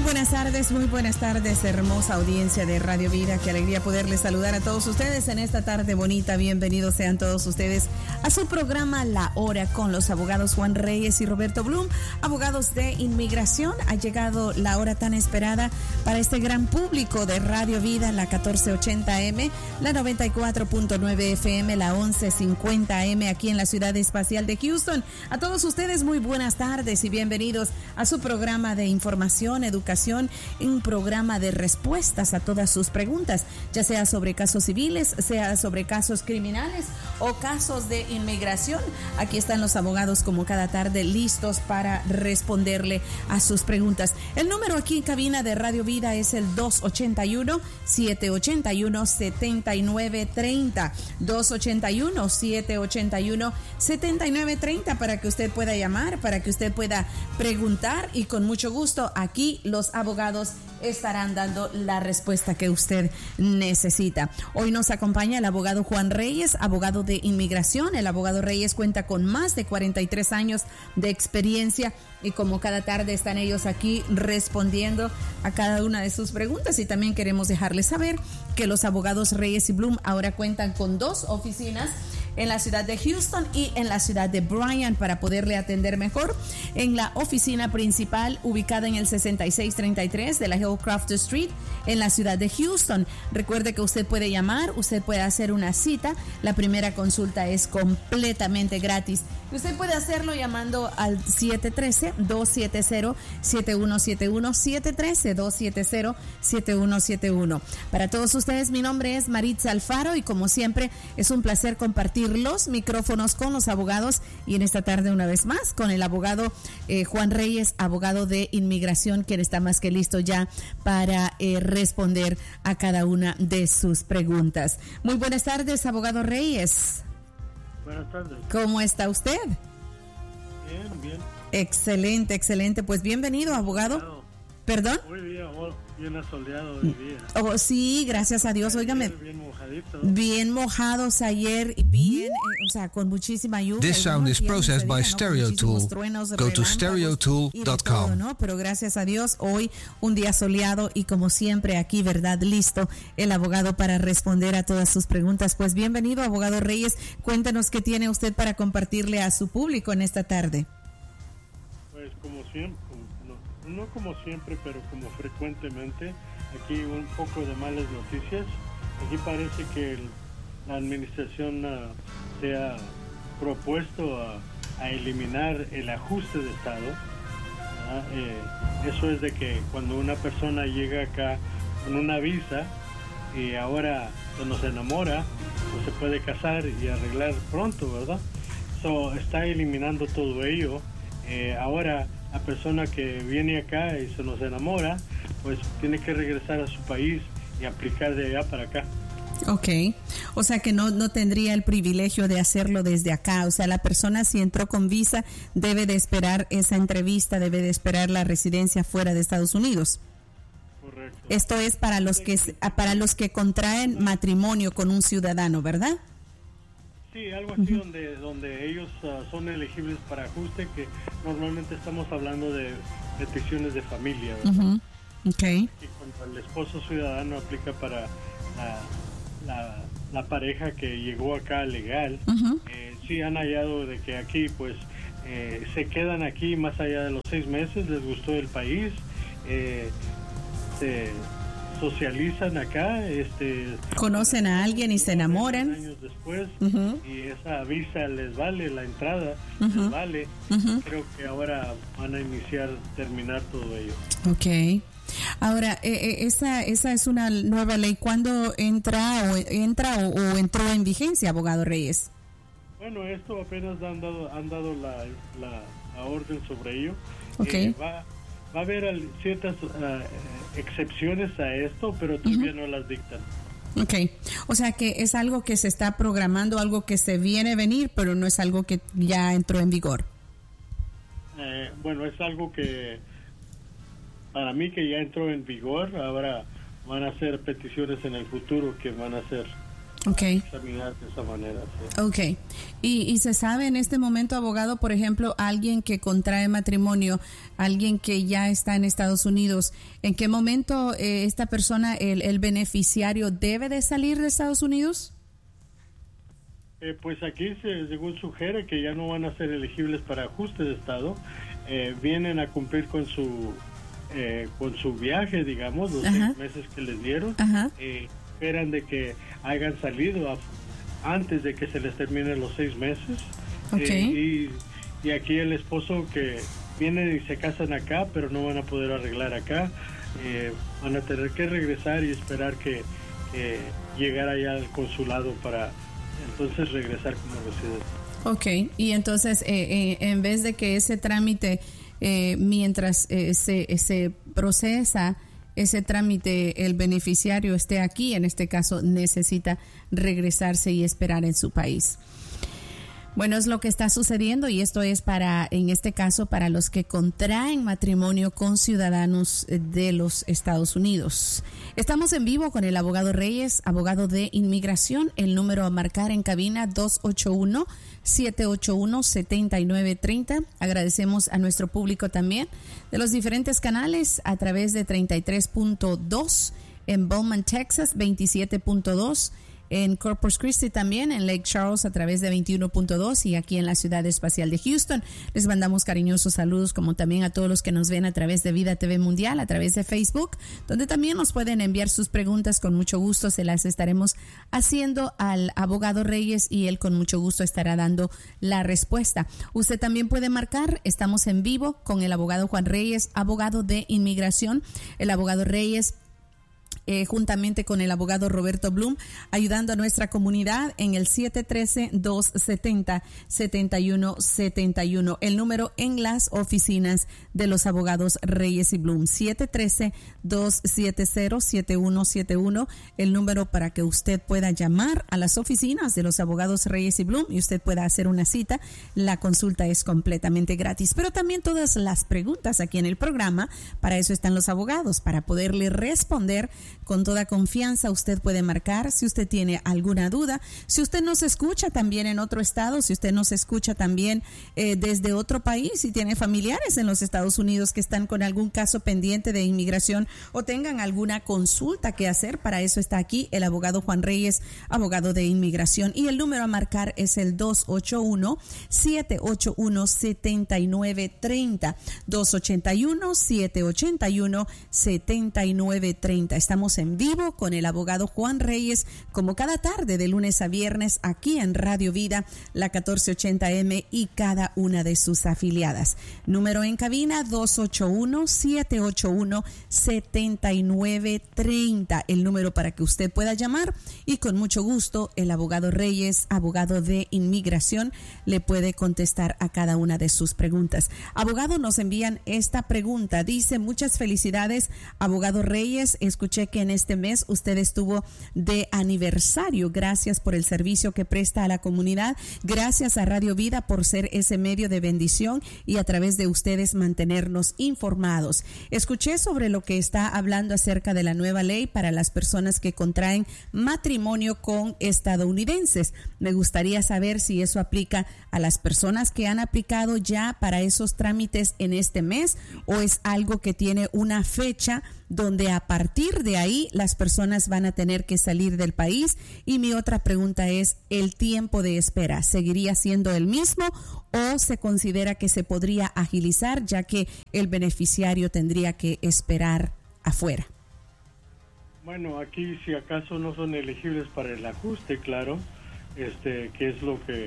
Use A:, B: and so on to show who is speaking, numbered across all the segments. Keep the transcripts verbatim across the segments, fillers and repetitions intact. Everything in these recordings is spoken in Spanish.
A: buenas tardes, muy buenas tardes, hermosa audiencia de Radio Vida. Qué alegría poderles saludar a todos ustedes en esta tarde bonita. Bienvenidos sean todos ustedes a su programa La Hora con los abogados Juan Reyes y Roberto Blum, abogados de inmigración. Ha llegado la hora tan esperada para este gran público de Radio Vida, la catorce ochenta eme, la noventa y cuatro punto nueve efe eme, la once cincuenta eme aquí en la ciudad espacial de Houston. A todos ustedes muy buenas tardes y bienvenidos a su programa de información, educación, un programa de respuestas a todas sus preguntas, ya sea sobre casos civiles, sea sobre casos criminales o casos de inmigración. Aquí están los abogados como cada tarde listos para responderle a sus preguntas. El número aquí en cabina de Radio Vida es el dos ochenta y uno, siete ochenta y uno, setenta y nueve treinta, dos ochenta y uno, siete ochenta y uno, setenta y nueve treinta, para que usted pueda llamar, para que usted pueda preguntar, y con mucho gusto aquí los abogados estarán dando la respuesta que usted necesita. Hoy nos acompaña el abogado Juan Reyes, abogado de inmigración. El abogado Reyes cuenta con más de cuarenta y tres años de experiencia y como cada tarde están ellos aquí respondiendo a cada una de sus preguntas. Y también queremos dejarles saber que los abogados Reyes y Blum ahora cuentan con dos oficinas en la ciudad de Houston y en la ciudad de Bryan para poderle atender mejor. En la oficina principal ubicada en el sesenta y seis treinta y tres de la Hillcroft Street en la ciudad de Houston. Recuerde que usted puede llamar, usted puede hacer una cita. La primera consulta es completamente gratis. Usted puede hacerlo llamando al siete uno tres, dos siete cero, siete uno siete uno, siete uno tres, dos siete cero, siete uno siete uno. Para todos ustedes, mi nombre es Maritza Alfaro y como siempre es un placer compartir los micrófonos con los abogados, y en esta tarde una vez más con el abogado eh, Juan Reyes, abogado de inmigración, quien está más que listo ya para eh, responder a cada una de sus preguntas. Muy buenas tardes, abogado Reyes.
B: Buenas tardes.
A: ¿Cómo está usted?
B: Bien, bien.
A: Excelente, excelente. Pues bienvenido, abogado.
B: Soleado.
A: ¿Perdón?
B: Muy bien, bien asoleado hoy día.
A: Oh, sí, gracias a Dios. Óigame.
B: Bien mojadito.
A: Bien mojados ayer, bien, eh, o sea, con muchísima lluvia.
C: This sound is processed by Stereo Tool. Go to stereo tool dot com.
A: ¿no? Pero gracias a Dios, hoy un día soleado y como siempre aquí, ¿verdad? Listo el abogado para responder a todas sus preguntas. Pues bienvenido, abogado Reyes. Cuéntanos qué tiene usted para compartirle a su público en esta tarde.
B: Pues como siempre, no, no como siempre, pero como frecuentemente, aquí un poco de malas noticias. Aquí parece que el, la administración uh, se ha propuesto a, a eliminar el ajuste de Estado. ¿Uh? Eh, eso es de que cuando una persona llega acá con una visa y ahora cuando se enamora, pues se puede casar y arreglar pronto, ¿verdad? So, está eliminando todo ello. Eh, ahora la persona que viene acá y se nos enamora, pues tiene que regresar a su país y aplicar de allá para acá.
A: Ok, o sea que no, no tendría el privilegio de hacerlo desde acá. O sea, la persona si entró con visa debe de esperar esa entrevista, debe de esperar la residencia fuera de Estados Unidos.
B: Correcto.
A: Esto es para los que para los que contraen matrimonio con un ciudadano, ¿verdad?
B: Sí, algo así. Uh-huh. donde donde ellos uh, son elegibles para ajuste, que normalmente estamos hablando de peticiones de familia, ¿verdad?
A: Uh-huh. Okay.
B: Y cuando el esposo ciudadano aplica para la, la, la pareja que llegó acá legal, uh-huh. eh, sí han hallado de que aquí pues eh, se quedan aquí más allá de los seis meses, les gustó el país, eh, se socializan acá, este
A: conocen a alguien y se enamoran
B: años después,
A: uh-huh.
B: y esa visa les vale, la entrada
A: uh-huh.
B: les vale.
A: Uh-huh.
B: Creo que ahora van a iniciar, terminar todo ello.
A: Okay. Ahora, eh, esa esa es una nueva ley. ¿Cuándo entra o entra o, o entró en vigencia, abogado Reyes?
B: Bueno, esto apenas han dado han dado la la, la orden sobre ello.
A: Okay.
B: Eh, va va a haber al, ciertas uh, excepciones a esto, pero todavía uh-huh. no las dictan.
A: Okay. O sea que es algo que se está programando, algo que se viene a venir, pero no es algo que ya entró en vigor.
B: Eh, bueno, es algo que para mí que ya entró en vigor. Ahora van a hacer peticiones en el futuro que van a ser
A: Okay.
B: Examinar de esa manera. Sí.
A: Ok. Y, y se sabe en este momento, abogado, por ejemplo, alguien que contrae matrimonio, alguien que ya está en Estados Unidos, ¿en qué momento eh, esta persona, el, el beneficiario, debe de salir de Estados Unidos?
B: Eh, pues aquí, se, según sugiere, que ya no van a ser elegibles para ajuste de estado. Eh, vienen a cumplir con su eh, con su viaje, digamos, los Ajá. seis meses que les dieron. Eh, esperan de que hayan salido a, antes de que se les terminen los seis meses.
A: Okay.
B: Eh, y, y aquí el esposo que viene y se casan acá, pero no van a poder arreglar acá. Eh, van a tener que regresar y esperar que, que llegar allá al consulado para entonces regresar como residente.
A: Ok, y entonces eh, eh, en vez de que ese trámite, eh, mientras eh, se, se procesa ese trámite, el beneficiario esté aquí, en este caso necesita regresarse y esperar en su país. Bueno, es lo que está sucediendo y esto es para, en este caso, para los que contraen matrimonio con ciudadanos de los Estados Unidos. Estamos en vivo con el abogado Reyes, abogado de inmigración. El número a marcar en cabina dos ocho uno, siete ocho uno, siete nueve tres cero. Agradecemos a nuestro público también de los diferentes canales a través de treinta y tres punto dos en Beaumont, Texas, veintisiete punto dos. En Corpus Christi también, en Lake Charles a través de veintiuno punto dos y aquí en la Ciudad Espacial de Houston. Les mandamos cariñosos saludos, como también a todos los que nos ven a través de Vida T V Mundial, a través de Facebook, donde también nos pueden enviar sus preguntas. Con mucho gusto se las estaremos haciendo al abogado Reyes y él con mucho gusto estará dando la respuesta. Usted también puede marcar, estamos en vivo con el abogado Juan Reyes, abogado de inmigración. El abogado Reyes Eh, juntamente con el abogado Roberto Bloom, ayudando a nuestra comunidad en el siete uno tres, dos siete cero, siete uno siete uno, el número en las oficinas de los abogados Reyes y Bloom, siete uno tres, dos siete cero, siete uno siete uno, el número para que usted pueda llamar a las oficinas de los abogados Reyes y Bloom y usted pueda hacer una cita. La consulta es completamente gratis, pero también todas las preguntas aquí en el programa, para eso están los abogados, para poderle responder con toda confianza. Usted puede marcar si usted tiene alguna duda, si usted nos escucha también en otro estado, si usted nos escucha también eh, desde otro país, si tiene familiares en los Estados Unidos que están con algún caso pendiente de inmigración o tengan alguna consulta que hacer, para eso está aquí el abogado Juan Reyes, abogado de inmigración, y el número a marcar es el dos ocho uno, siete ocho uno, siete nueve tres cero, dos ocho uno, siete ocho uno, siete nueve tres cero. Estamos en vivo con el abogado Juan Reyes, como cada tarde de lunes a viernes aquí en Radio Vida, la catorce ochenta eme y cada una de sus afiliadas. Número en cabina dos ocho uno, siete ocho uno, siete nueve tres cero, el número para que usted pueda llamar y con mucho gusto el abogado Reyes, abogado de inmigración, le puede contestar a cada una de sus preguntas. Abogado, nos envían esta pregunta, dice: muchas felicidades, abogado Reyes, escuché que en este mes usted estuvo de aniversario. Gracias por el servicio que presta a la comunidad. Gracias a Radio Vida por ser ese medio de bendición y a través de ustedes mantenernos informados. Escuché sobre lo que está hablando acerca de la nueva ley para las personas que contraen matrimonio con estadounidenses. Me gustaría saber si eso aplica a las personas que han aplicado ya para esos trámites en este mes o es algo que tiene una fecha donde a partir de ahí las personas van a tener que salir del país. Y mi otra pregunta es: ¿el tiempo de espera seguiría siendo el mismo o se considera que se podría agilizar, ya que el beneficiario tendría que esperar afuera?
B: Bueno, aquí si acaso no son elegibles para el ajuste, claro, este, que es lo que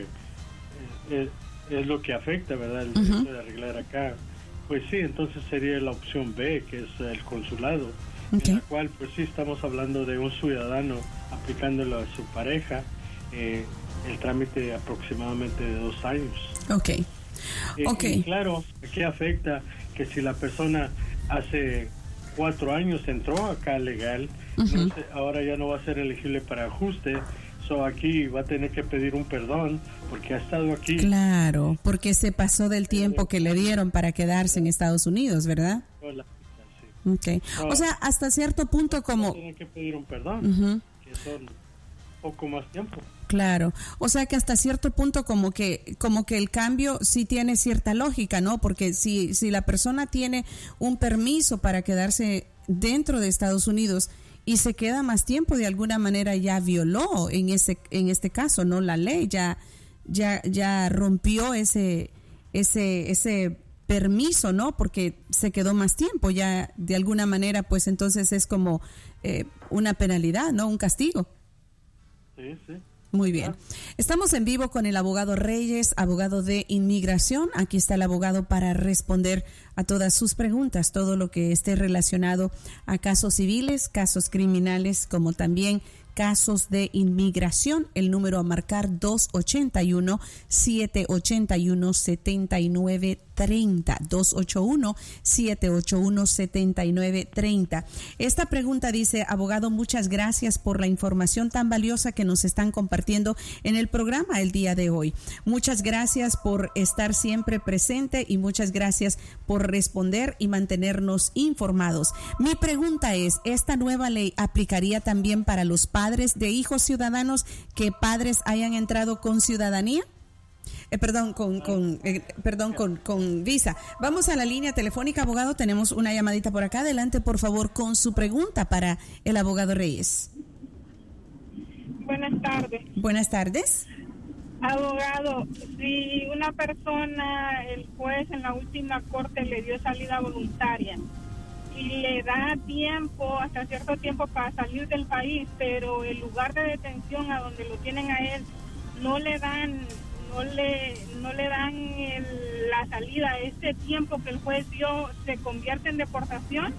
B: es, es lo que afecta, ¿verdad? El derecho uh-huh. de arreglar acá. Pues sí, entonces sería la opción B, que es el consulado, okay. en la cual pues sí estamos hablando de un ciudadano aplicándolo a su pareja, eh, el trámite aproximadamente de dos años.
A: Ok,
B: eh,
A: ok.
B: Y claro, aquí afecta que si la persona hace cuatro años entró acá legal, uh-huh. no sé, ahora ya no va a ser elegible para ajuste. So aquí va a tener que pedir un perdón porque ha estado aquí.
A: Claro, porque se pasó del tiempo que le dieron para quedarse en Estados Unidos, ¿verdad?
B: Hola, sí.
A: Okay. No, o sea, hasta cierto punto como...
B: Va a tener que pedir un perdón.
A: Uh-huh.
B: Que son poco más tiempo.
A: Claro, o sea que hasta cierto punto como que como que el cambio sí tiene cierta lógica, ¿no? Porque si si la persona tiene un permiso para quedarse dentro de Estados Unidos y se queda más tiempo, de alguna manera ya violó en ese en este caso, ¿no? La ley ya ya ya rompió ese ese ese permiso, ¿no? Porque se quedó más tiempo, ya de alguna manera, pues entonces es como eh, una penalidad, ¿no? Un castigo.
B: Sí, sí.
A: Muy bien. Estamos en vivo con el abogado Reyes, abogado de inmigración. Aquí está el abogado para responder a todas sus preguntas, todo lo que esté relacionado a casos civiles, casos criminales, como también casos de inmigración. El número a marcar dos ocho uno, siete ocho uno, siete nueve tres cero, dos ocho uno, siete ocho uno, siete nueve tres cero. Esta pregunta dice, abogado, muchas gracias por la información tan valiosa que nos están compartiendo en el programa el día de hoy. Muchas gracias por estar siempre presente y muchas gracias por responder y mantenernos informados. Mi pregunta es, ¿esta nueva ley aplicaría también para los padres de hijos ciudadanos que padres hayan entrado con ciudadanía? Eh, perdón, con, con, eh, perdón con, con visa. Vamos a la línea telefónica, abogado. Tenemos una llamadita por acá. Adelante, por favor, con su pregunta para el abogado Reyes.
D: Buenas tardes.
A: Buenas tardes.
D: Abogado, si una persona, el juez en la última corte le dio salida voluntaria y le da tiempo, hasta cierto tiempo para salir del país, pero el lugar de detención a donde lo tienen a él no le dan no le no le dan el, la salida, ese tiempo que el juez dio se convierte en deportación.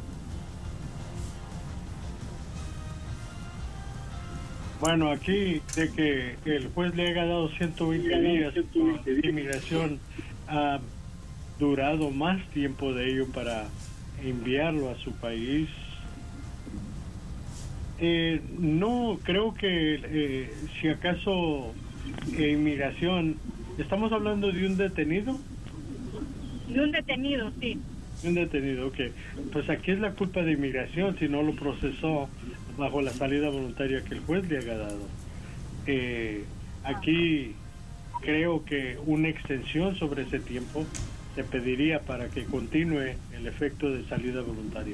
B: Bueno, aquí de que el juez le haya dado ciento veinte días de inmigración, ha durado más tiempo de ello para enviarlo a su país. Eh, no, creo que eh, si acaso eh, inmigración, ¿estamos hablando de un detenido?
D: De un detenido, sí.
B: Un detenido, ok. Pues aquí es la culpa de inmigración si no lo procesó bajo la salida voluntaria que el juez le haya dado. Eh, aquí creo que una extensión sobre ese tiempo se pediría para que continúe el efecto de salida voluntaria.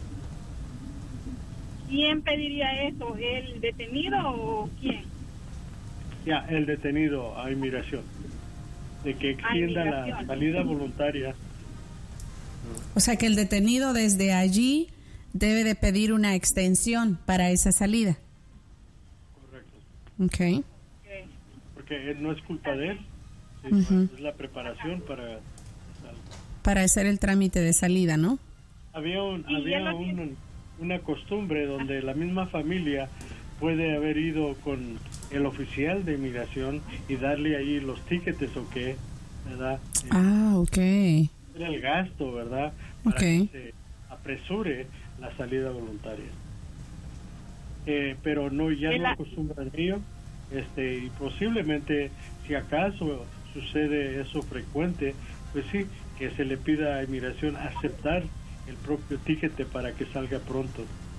D: ¿Quién pediría eso? ¿El detenido o quién?
B: Ya, el detenido a inmigración. De que extienda la salida voluntaria.
A: O sea que el detenido desde allí debe de pedir una extensión para esa salida.
B: Correcto.
A: Okay.
D: Okay.
B: Porque él no es culpa de él,
A: Uh-huh.
B: es la preparación para
A: para hacer el trámite de salida, ¿no?
B: Había un, había un, una costumbre donde la misma familia puede haber ido con el oficial de inmigración y darle ahí los tickets o qué, ¿verdad?
A: Ah, okay.
B: Era el gasto, ¿verdad? Para
A: okay.
B: que se apresure la salida voluntaria. Eh, pero no, ya no acostumbran ello, este, y posiblemente, si acaso sucede eso frecuente, pues sí, que se le pida a inmigración aceptar el propio ticket para que salga pronto.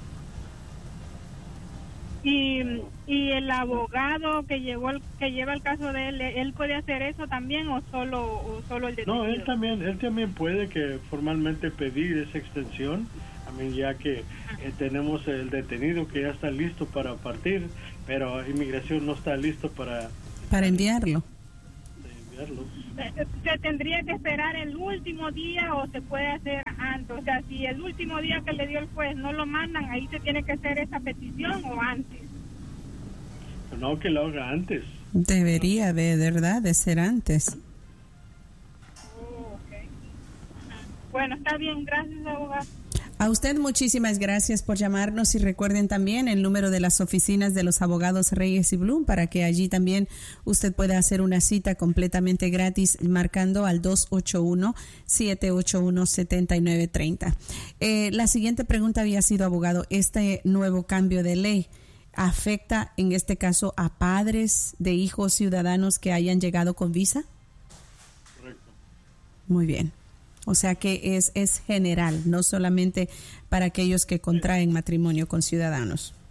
D: Y, y el abogado que llevó el, que lleva el caso de él, ¿él puede hacer eso también o solo o solo el detenido?
B: No, él también, él también puede que formalmente pedir esa extensión, a mí ya que eh, tenemos el detenido que ya está listo para partir, pero inmigración no está listo para
A: para enviarlo.
D: ¿Se tendría que esperar el último día o se puede hacer antes? O sea, si el último día que le dio el juez no lo mandan, ahí se tiene que hacer esa petición o antes.
B: No, que lo haga antes.
A: Debería de verdad de ser antes.
D: Oh, okay. Bueno, está bien, gracias, abogado.
A: A usted muchísimas gracias por llamarnos y recuerden también el número de las oficinas de los abogados Reyes y Blum para que allí también usted pueda hacer una cita completamente gratis marcando al dos ocho uno, siete ocho uno, siete nueve tres cero. Eh, la siguiente pregunta había sido, abogado, ¿este nuevo cambio de ley afecta en este caso a padres de hijos ciudadanos que hayan llegado con visa?
B: Correcto.
A: Muy bien. O sea que es, es general, no solamente para aquellos que contraen matrimonio con ciudadanos.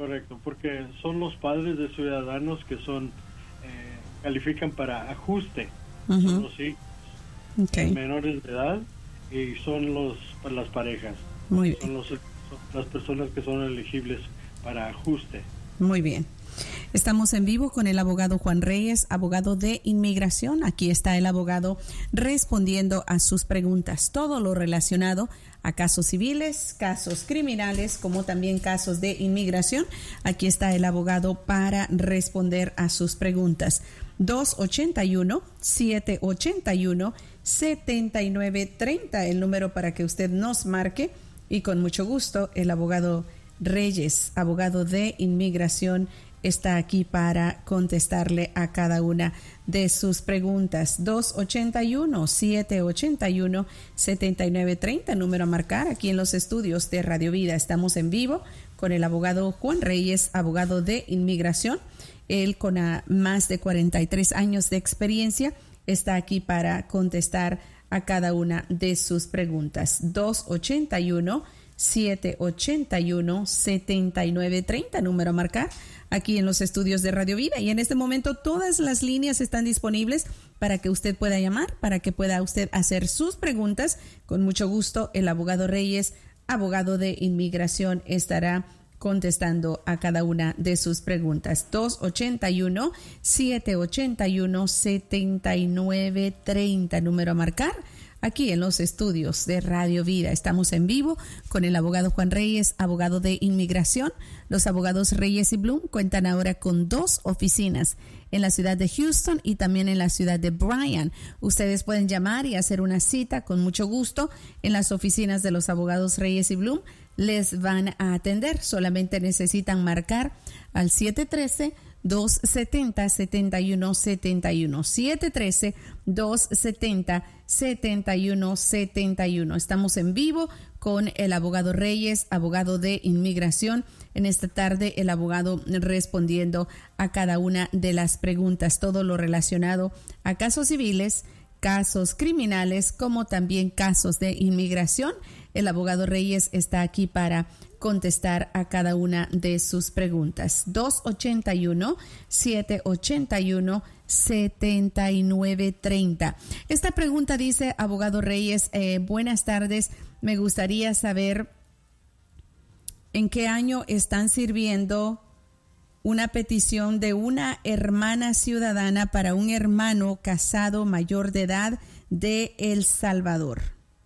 B: Correcto, porque son los padres de ciudadanos que son eh, califican para ajuste. Uh-huh. Son los hijos okay. menores de edad y son los las parejas.
A: Muy bien.
B: Son, los, son las personas que son elegibles para ajuste.
A: Muy bien. Estamos en vivo con el abogado Juan Reyes, abogado de inmigración. Aquí está el abogado respondiendo a sus preguntas. Todo lo relacionado a casos civiles, casos criminales, como también casos de inmigración. Aquí está el abogado para responder a sus preguntas. dos ocho uno, siete ocho uno, siete nueve tres cero, el número para que usted nos marque. Y con mucho gusto, el abogado Reyes, abogado de inmigración, está aquí para contestarle a cada una de sus preguntas. dos ocho uno, siete ocho uno, siete nueve tres cero, número a marcar aquí en los estudios de Radio Vida. Estamos en vivo con el abogado Juan Reyes, abogado de inmigración. Él, con a más de cuarenta y tres años de experiencia, está aquí para contestar a cada una de sus preguntas. dos ocho uno, siete ocho uno, siete nueve tres cero, número a marcar aquí en los estudios de Radio Vida. Y en este momento todas las líneas están disponibles para que usted pueda llamar, para que pueda usted hacer sus preguntas. Con mucho gusto, el abogado Reyes, abogado de inmigración, estará contestando a cada una de sus preguntas. dos ocho uno, siete ocho uno, siete nueve tres cero, número a marcar aquí en los estudios de Radio Vida. Estamos en vivo con el abogado Juan Reyes, abogado de inmigración. Los abogados Reyes y Bloom cuentan ahora con dos oficinas en la ciudad de Houston y también en la ciudad de Bryan. Ustedes pueden llamar y hacer una cita con mucho gusto en las oficinas de los abogados Reyes y Bloom. Les van a atender. Solamente necesitan marcar al siete uno tres, dos siete cero, siete uno siete uno, siete uno tres, dos siete cero, siete uno siete uno. Estamos en vivo con el abogado Reyes, abogado de inmigración. En esta tarde, el abogado respondiendo a cada una de las preguntas, todo lo relacionado a casos civiles, casos criminales, como también casos de inmigración. El abogado Reyes está aquí para contestar a cada una de sus preguntas. dos ocho uno, siete ocho uno, siete nueve tres cero. Esta pregunta dice, abogado Reyes, eh, buenas tardes, me gustaría saber en qué año están sirviendo una petición de una hermana ciudadana para un hermano casado mayor de edad de El Salvador.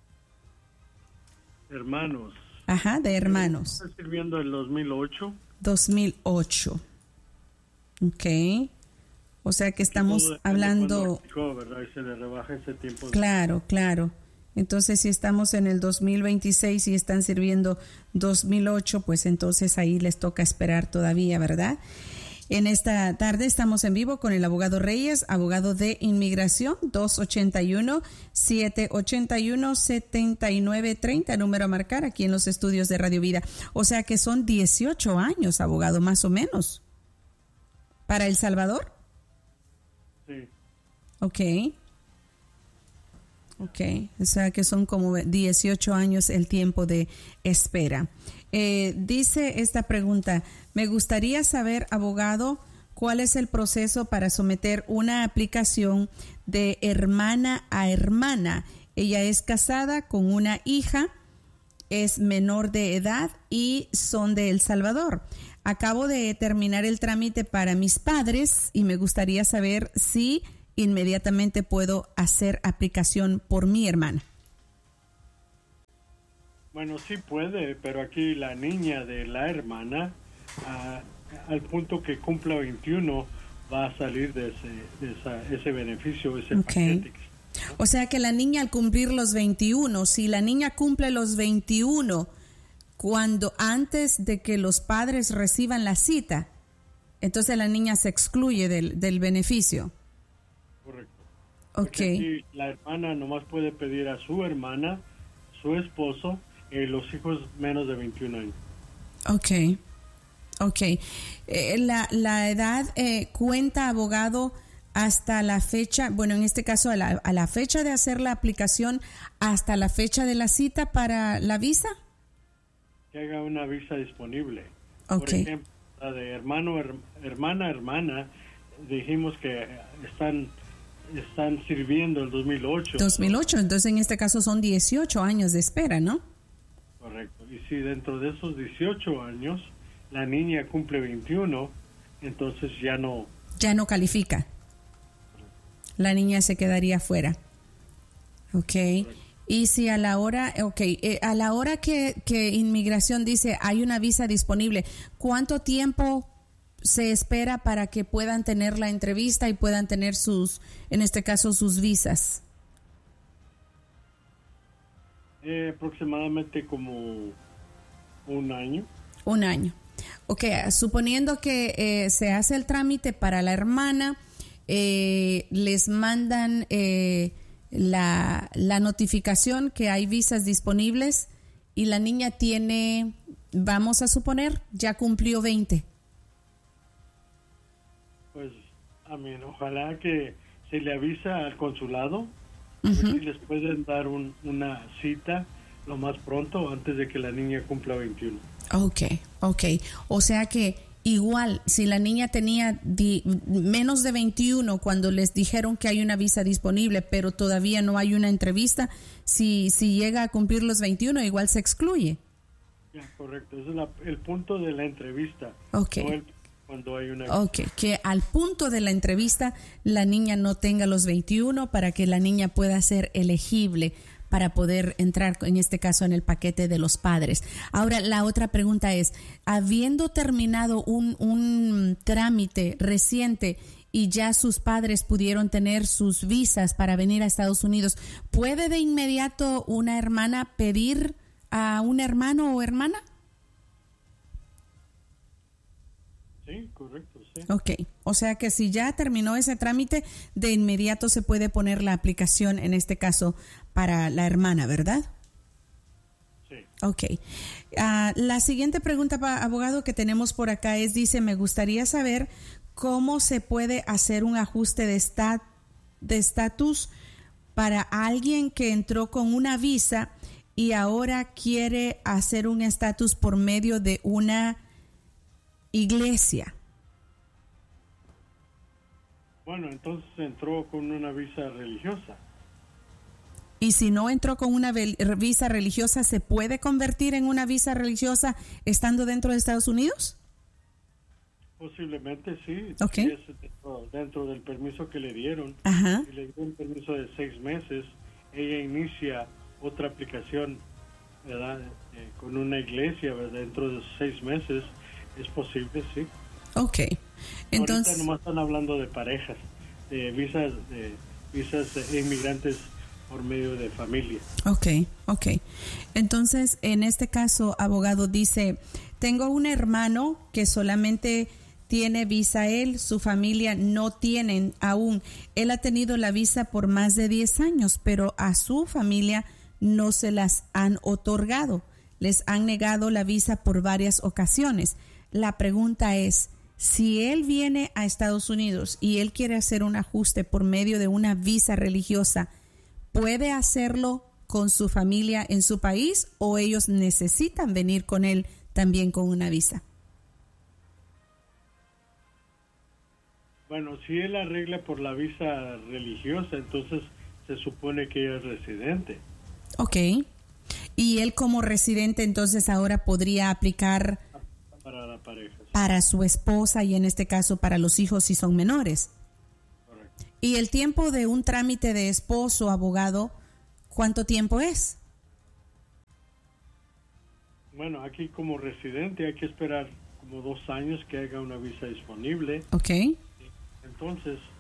B: Hermanos.
A: Ajá, de hermanos.
B: Está sirviendo el dos mil ocho.
A: dos mil ocho. Ok. O sea que estamos hablando...
B: ¿verdad? Y se le rebaja ese tiempo.
A: Claro, claro. Entonces, si estamos en el dos mil veintiséis y están sirviendo dos mil ocho, pues entonces ahí les toca esperar todavía, ¿verdad? En esta tarde estamos en vivo con el abogado Reyes, abogado de inmigración. Dos ocho uno, siete ocho uno, siete nueve tres cero, número a marcar aquí en los estudios de Radio Vida. O sea que son dieciocho años, abogado, más o menos. ¿Para El Salvador?
B: Sí.
A: Ok. Ok, o sea que son como dieciocho años el tiempo de espera. Eh, dice esta pregunta, me gustaría saber, abogado, cuál es el proceso para someter una aplicación de hermana a hermana. Ella es casada con una hija, es menor de edad y son de El Salvador. Acabo de terminar el trámite para mis padres y me gustaría saber si inmediatamente puedo hacer aplicación por mi hermana.
B: Bueno, sí puede, pero aquí la niña de la hermana, uh, al punto que cumpla veintiuno, va a salir de ese, de esa, ese beneficio, ese
A: okay.
B: paquete.
A: O sea que la niña al cumplir los veintiuno, si la niña cumple los veintiuno, cuando antes de que los padres reciban la cita, entonces la niña se excluye del, del beneficio.
B: Correcto.
A: Okay.
B: Aquí la hermana nomás puede pedir a su hermana, su esposo y los hijos menos de veintiún años.
A: Ok, ok. Eh, la, la edad eh, cuenta, abogado, hasta la fecha, bueno, en este caso a la, a la fecha de hacer la aplicación, hasta la fecha de la cita para la visa.
B: Que haga una visa disponible.
A: Ok.
B: Por ejemplo, la de hermano, her, hermana, hermana, dijimos que están, están sirviendo el dos mil ocho.
A: dos mil ocho, entonces en este caso son dieciocho años de espera, ¿no?
B: Correcto. Y si dentro de esos dieciocho años la niña cumple veintiuno, entonces ya no...
A: Ya no califica. La niña se quedaría fuera. Ok. Correcto. Y si a la hora, ok, eh, a la hora que, que inmigración dice hay una visa disponible, ¿cuánto tiempo se espera para que puedan tener la entrevista y puedan tener sus, en este caso, sus visas?
B: Eh, aproximadamente como un año.
A: Un año. Ok, suponiendo que eh, se hace el trámite para la hermana, eh, les mandan eh, la, la notificación que hay visas disponibles y la niña tiene, vamos a suponer, ya cumplió veinte.
B: Pues, a mí, ojalá que se le avisa al consulado,
A: Uh-huh.
B: si les pueden dar un, una cita lo más pronto antes de que la niña cumpla veintiuno.
A: Ok, ok. O sea que igual, si la niña tenía di, menos de veintiuno cuando les dijeron que hay una visa disponible, pero todavía no hay una entrevista, si, si llega a cumplir los veintiuno, igual se excluye.
B: Ya, correcto. Ese es la, el punto de la entrevista.
A: Ok.
B: No el, cuando hay una...
A: Ok, que al punto de la entrevista la niña no tenga los veintiuno para que la niña pueda ser elegible para poder entrar, en este caso, en el paquete de los padres. Ahora, la otra pregunta es, habiendo terminado un, un trámite reciente y ya sus padres pudieron tener sus visas para venir a Estados Unidos, ¿puede de inmediato una hermana pedir a un hermano o hermana?
B: Sí, correcto, sí.
A: Ok, o sea que si ya terminó ese trámite, de inmediato se puede poner la aplicación, en este caso, para la hermana, ¿verdad?
B: Sí.
A: Ok. Uh, la siguiente pregunta, abogado, que tenemos por acá es, dice, me gustaría saber cómo se puede hacer un ajuste de esta- de estatus para alguien que entró con una visa y ahora quiere hacer un estatus por medio de una iglesia.
B: Bueno, entonces entró con una visa religiosa.
A: Y si no entró con una visa religiosa, ¿se puede convertir en una visa religiosa estando dentro de Estados Unidos?
B: Posiblemente sí.
A: Okay.
B: Si es dentro, dentro del permiso que le dieron.
A: Ajá.
B: Si le dieron un permiso de seis meses, ella inicia otra aplicación, ¿verdad? Eh, con una iglesia, ¿verdad? Dentro de seis meses. Es posible, sí.
A: Ok. Entonces,
B: ahorita nomás están hablando de parejas, de visas, de visas de inmigrantes por medio de familia.
A: Ok, ok. Entonces, en este caso, abogado, dice, tengo un hermano que solamente tiene visa él, su familia no tienen aún. Él ha tenido la visa por más de diez años, pero a su familia no se las han otorgado. Les han negado la visa por varias ocasiones. La pregunta es, si él viene a Estados Unidos y él quiere hacer un ajuste por medio de una visa religiosa, ¿puede hacerlo con su familia en su país o ellos necesitan venir con él también con una visa?
B: Bueno, si él arregla por la visa religiosa, entonces se supone que ella es residente.
A: Ok. Y él como residente entonces ahora podría aplicar
B: para la pareja, sí.
A: Para su esposa y en este caso para los hijos si son menores.
B: Correcto.
A: ¿Y el tiempo de un trámite de esposo, abogado, cuánto tiempo es?
B: Bueno, aquí como residente hay que esperar como dos años que haya una visa disponible.
A: Ok.
B: Entonces,